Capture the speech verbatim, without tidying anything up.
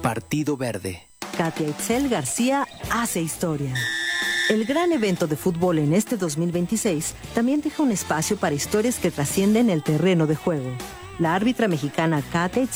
Partido Verde. Katia Itzel García hace historia. El gran evento de fútbol en este dos mil veintiséis también deja un espacio para historias que trascienden el terreno de juego. La árbitra mexicana Katia